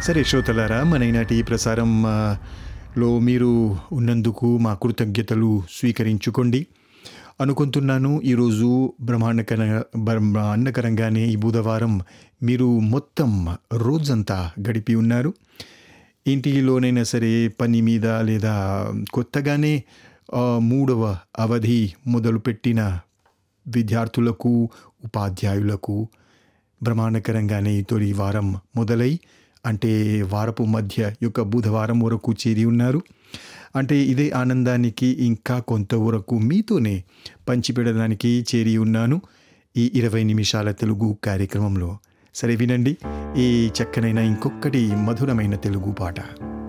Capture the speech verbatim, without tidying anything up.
సరే శ్రోతలారా, మన ఈనాటి ప్రసారం ఆ, లో మీరు ఉన్నందుకు మా కృతజ్ఞతలు స్వీకరించుకోండి అనుకుంటున్నాను. ఈరోజు బ్రహ్మాండకర బ్రహ్మాండకరంగానే ఈ బుధవారం మీరు మొత్తం రోజంతా గడిపి ఉన్నారు. ఇంటిలోనైనా సరే, పని మీద, లేదా కొత్తగానే ఆ, మూడవ అవధి మొదలుపెట్టిన విద్యార్థులకు, ఉపాధ్యాయులకు బ్రహ్మాండకరంగానే ఈ తొలి వారం మొదలై, అంటే వారపు మధ్య యొక్క బుధవారం వరకు చేరి ఉన్నారు. అంటే ఇదే ఆనందానికి ఇంకా కొంతవరకు మీతోనే పంచిపెట్టడానికి చేరి ఉన్నాను ఈ ఇరవై నిమిషాల తెలుగు కార్యక్రమంలో. సరే వినండి ఈ చక్కనైన ఇంకొకటి మధురమైన తెలుగు పాట.